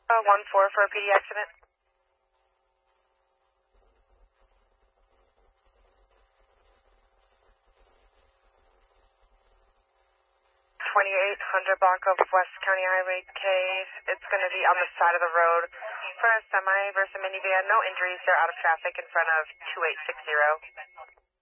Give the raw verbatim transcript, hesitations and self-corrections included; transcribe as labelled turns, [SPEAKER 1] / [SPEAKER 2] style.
[SPEAKER 1] Uh, one four for a P D accident. twenty-eight hundred block of West County Highway K. It's going to be on the side of the road for a semi versus a minivan. No injuries. They're out of traffic in front of two eight six zero.